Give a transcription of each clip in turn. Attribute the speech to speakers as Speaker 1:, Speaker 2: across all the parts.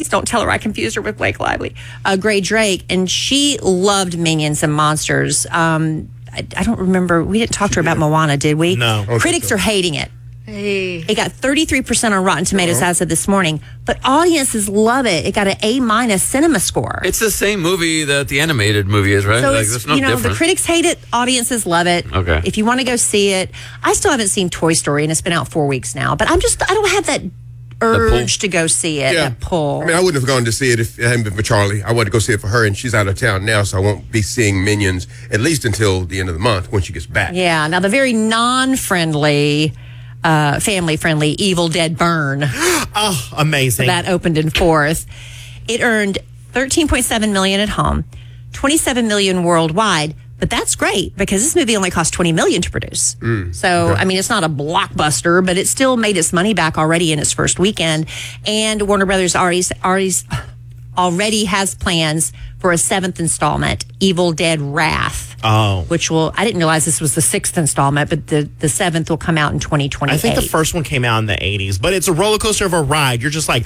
Speaker 1: please don't tell her I confused her with Blake Lively. Gray Drake, and she loved Minions and Monsters. I don't remember. We didn't talk to her about Moana, did we?
Speaker 2: No.
Speaker 1: Critics are hating it.
Speaker 3: Hey.
Speaker 1: It got 33% on Rotten Tomatoes as of this morning, but audiences love it. It got an A- cinema score.
Speaker 4: It's the same movie that the animated movie is, right?
Speaker 1: So
Speaker 4: Like,
Speaker 1: it's,
Speaker 4: there's no
Speaker 1: the
Speaker 4: difference.
Speaker 1: critics hate it, audiences love it.
Speaker 4: Okay.
Speaker 1: If you want to go see it, I still haven't seen Toy Story, and it's been out 4 weeks now, but I don't have that urge to go see it, that pull.
Speaker 5: I mean, I wouldn't have gone to see it if it hadn't been for Charlie. I wanted to go see it for her, and she's out of town now, so I won't be seeing Minions at least until the end of the month when she gets back.
Speaker 1: Yeah, now the very non-friendly, family-friendly Evil Dead Burn.
Speaker 2: Oh, amazing.
Speaker 1: That opened in 4th. It earned $13.7 million at home, $27 million worldwide. But that's great because this movie only cost $20 million to produce. I mean, it's not a blockbuster, but it still made its money back already in its first weekend. And Warner Brothers already has plans for a 7th installment, Evil Dead Wrath.
Speaker 2: Oh.
Speaker 1: Which I didn't realize this was the 6th installment, but the 7th will come out in 2028.
Speaker 2: I think the first one came out in the 80s, but it's a roller coaster of a ride. You're just like,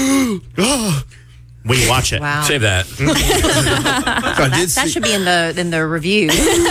Speaker 2: when you watch it.
Speaker 1: Wow.
Speaker 4: Save that.
Speaker 1: That should be in the review.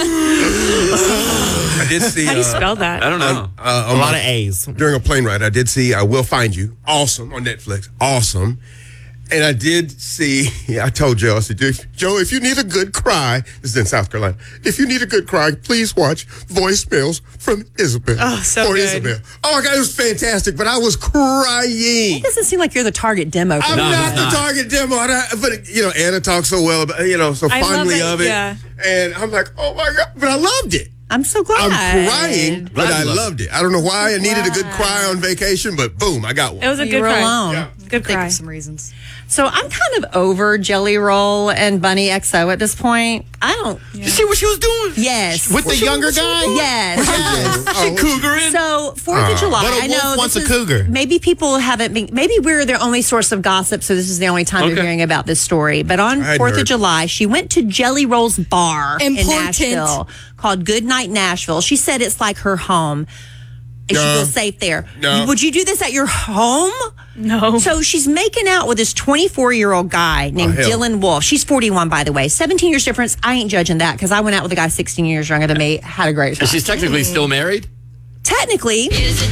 Speaker 5: I did see.
Speaker 3: How do you spell that?
Speaker 4: I don't know.
Speaker 2: A lot of A's.
Speaker 5: During a plane ride, I did see I Will Find You. Awesome on Netflix. Awesome. And I did see, I told Joe, I said, Joe, if you need a good cry, this is in South Carolina, if you need a good cry, please watch Voicemails from Isabel.
Speaker 3: Oh, so good.
Speaker 5: Isabel. Oh, my God, it was fantastic, but I was crying.
Speaker 1: It doesn't seem like you're the target demo for
Speaker 5: I'm
Speaker 1: that.
Speaker 5: not the target demo, but Anna talks so well about, so
Speaker 3: I love
Speaker 5: fondly
Speaker 3: it,
Speaker 5: of it.
Speaker 3: yeah.
Speaker 5: And I'm like, oh my God, but I loved it.
Speaker 1: I'm so glad.
Speaker 5: I'm crying, but I loved it. I don't know why I needed a good
Speaker 1: Glad.
Speaker 5: cry on vacation, but boom, I got one.
Speaker 3: It was a
Speaker 1: You
Speaker 3: good
Speaker 1: were
Speaker 3: cry.
Speaker 1: alone.
Speaker 5: Yeah.
Speaker 3: Good
Speaker 6: Think
Speaker 3: cry.
Speaker 6: of some reasons.
Speaker 1: So I'm kind of over Jelly Roll and Bunny XO at this point. I don't.
Speaker 4: You see what she was doing?
Speaker 1: Yes.
Speaker 2: With the younger guy?
Speaker 1: Yes.
Speaker 5: Oh,
Speaker 4: She cougaring.
Speaker 1: So 4th of July.
Speaker 2: But a
Speaker 1: I know
Speaker 2: wolf wants
Speaker 1: this
Speaker 2: a cougar.
Speaker 1: Maybe people haven't been. Maybe we're their only source of gossip, so this is the only time you're
Speaker 4: Okay.
Speaker 1: hearing about this story. But on
Speaker 5: I
Speaker 1: 4th of
Speaker 5: heard.
Speaker 1: July, she went to Jelly Roll's bar in
Speaker 6: Important.
Speaker 1: Nashville called Goodnight Nashville. She said it's like her home. And she
Speaker 5: No.
Speaker 1: feels safe there.
Speaker 5: No.
Speaker 1: Would you do this at your home?
Speaker 3: No.
Speaker 1: So she's making out with this 24-year-old guy named
Speaker 5: hell.
Speaker 1: Dylan Wolf. She's 41, by the way. 17 years difference. I ain't judging that because I went out with a guy 16 years younger than me. Had a great time.
Speaker 4: She's technically still married?
Speaker 1: Technically.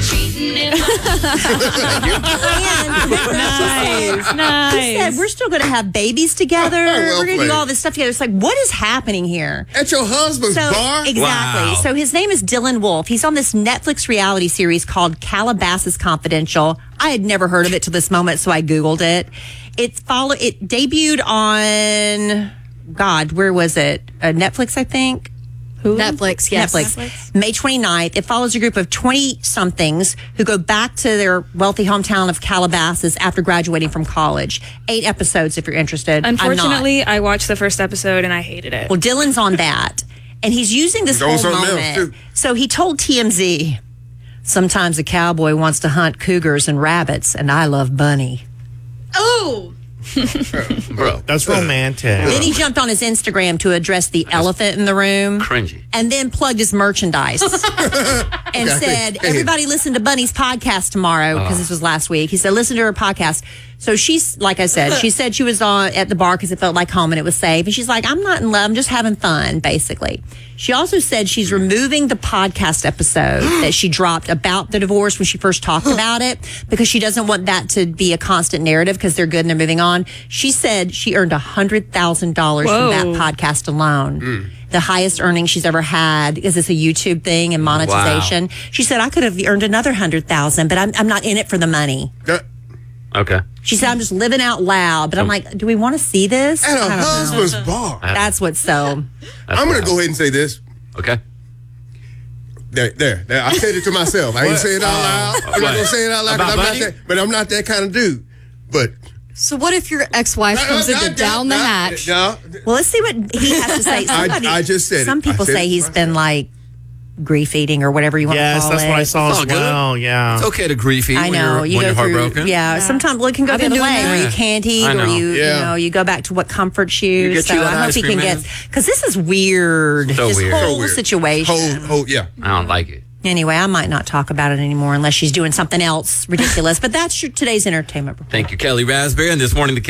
Speaker 3: Nice.
Speaker 1: She said, we're still going to have babies together.
Speaker 5: Well
Speaker 1: We're going to do
Speaker 5: played.
Speaker 1: all this stuff together. It's like, what is happening here?
Speaker 5: At your husband's bar?
Speaker 1: Exactly.
Speaker 4: Wow.
Speaker 1: So his name is Dylan Wolf. He's on this Netflix reality series called Calabasas Confidential. I had never heard of it till this moment, so I Googled it. It debuted on, God, where was it? Netflix, I think.
Speaker 6: Netflix, yes.
Speaker 1: Netflix. May 29th. It follows a group of 20-somethings who go back to their wealthy hometown of Calabasas after graduating from college. 8 episodes if you're interested. I'm not.
Speaker 3: Unfortunately, I watched the first episode and I hated it.
Speaker 1: Well, Dylan's on that. And he's using this
Speaker 5: He's on
Speaker 1: whole
Speaker 5: something else,
Speaker 1: moment.
Speaker 5: too.
Speaker 1: So he told TMZ, sometimes a cowboy wants to hunt cougars and rabbits, and I love Bunny.
Speaker 3: Oh!
Speaker 4: Bro,
Speaker 2: That's romantic.
Speaker 1: Then he jumped on his Instagram to address the elephant in the room.
Speaker 4: cringy.
Speaker 1: And then plugged his merchandise and said, everybody listen to Bunny's podcast tomorrow, because this was last week. He said, listen to her podcast. So she's, like I said, she said she was at the bar because it felt like home and it was safe. And she's like, I'm not in love. I'm just having fun, basically. She also said she's removing the podcast episode that she dropped about the divorce when she first talked about it, because she doesn't want that to be a constant narrative because they're good and they're moving on. She said she earned $100,000 from that podcast alone. The highest earnings she's ever had, because it's a YouTube thing and monetization.
Speaker 4: Wow.
Speaker 1: She said, I could have earned another $100,000, but I'm not in it for the money.
Speaker 4: Okay.
Speaker 1: She said, I'm just living out loud. But I'm like, do we want to see this?
Speaker 5: At
Speaker 1: I
Speaker 5: a
Speaker 1: don't know.
Speaker 5: husband's bar.
Speaker 1: That's what's so.
Speaker 5: I'm going to go ahead and say this.
Speaker 4: Okay.
Speaker 5: There. I said it to myself. I ain't saying it out loud. I'm not going to say it out loud, 'cause but I'm not that kind of dude. But
Speaker 6: So what if your ex-wife comes in to down the hatch?
Speaker 5: No,
Speaker 1: Well, let's see what he has to say.
Speaker 5: I just said it.
Speaker 1: Some people
Speaker 5: I said
Speaker 1: say
Speaker 5: it
Speaker 1: he's
Speaker 5: myself.
Speaker 1: been like grief eating or whatever you want to
Speaker 2: Yes,
Speaker 1: call
Speaker 2: that's
Speaker 1: it.
Speaker 2: what I saw
Speaker 4: It's all
Speaker 2: as
Speaker 4: good.
Speaker 2: well. Yeah.
Speaker 4: It's okay to grief eat
Speaker 1: I know
Speaker 4: when
Speaker 1: you
Speaker 4: you're
Speaker 1: go through.
Speaker 4: heartbroken.
Speaker 1: Yeah, sometimes it can go the
Speaker 6: been
Speaker 1: other
Speaker 6: doing
Speaker 1: way,
Speaker 6: that.
Speaker 1: where you can't eat,
Speaker 4: I
Speaker 1: or
Speaker 4: know.
Speaker 1: you go back to what comforts you.
Speaker 4: You get
Speaker 1: so
Speaker 4: you that
Speaker 1: I hope
Speaker 4: ice
Speaker 1: he
Speaker 4: cream,
Speaker 1: can
Speaker 4: man.
Speaker 1: get, because this is weird.
Speaker 4: So
Speaker 1: this
Speaker 4: weird.
Speaker 1: whole
Speaker 5: So weird.
Speaker 1: situation.
Speaker 5: Yeah.
Speaker 4: I don't like it.
Speaker 1: Anyway, I might not talk about it anymore unless she's doing something else ridiculous. But that's today's entertainment report.
Speaker 4: Thank you, Kelly Raspberry. And this morning, the